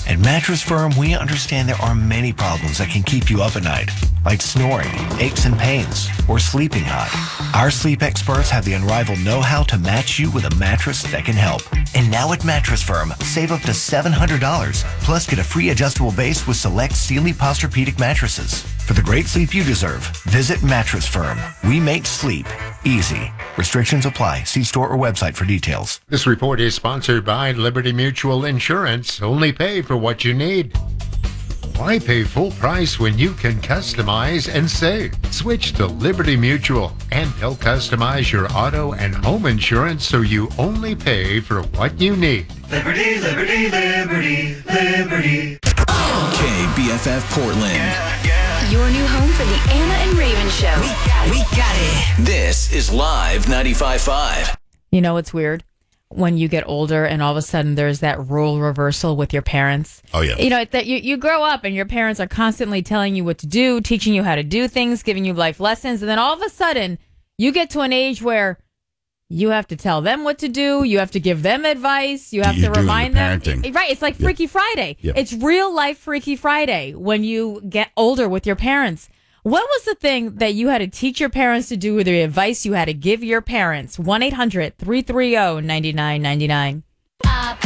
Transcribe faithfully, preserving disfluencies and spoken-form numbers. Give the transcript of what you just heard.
At Mattress Firm, we understand there are many problems that can keep you up at night, like snoring, aches and pains, or sleeping hot. Our sleep experts have the unrivaled know-how to match you with a mattress that can help. And now at Mattress Firm, save up to seven hundred dollars, plus get a free adjustable base with select Sealy Posturepedic mattresses. For the great sleep you deserve, visit Mattress Firm. We make sleep easy. Restrictions apply. See store or website for details. This report is sponsored by Liberty Mutual Insurance. Only pay for what you need. Why pay full price when you can customize and save? Switch to Liberty Mutual, and they'll customize your auto and home insurance so you only pay for what you need. Liberty, Liberty, Liberty, Liberty. K B F F Portland. Yeah, yeah. Your new home for the Anna and Raven Show. We got it. We got it. This is Live ninety-five point five. You know what's weird? When you get older and all of a sudden there's that role reversal with your parents. Oh, yeah. You know, that you, you grow up and your parents are constantly telling you what to do, teaching you how to do things, giving you life lessons. And then all of a sudden you get to an age where you have to tell them what to do. You have to give them advice. You have You're to remind them. parenting. Right. It's like Freaky Yeah. Friday. Yeah. It's real life Freaky Friday when you get older with your parents. What was the thing that you had to teach your parents to do, or the advice you had to give your parents? one eight hundred three three zero nine nine nine nine.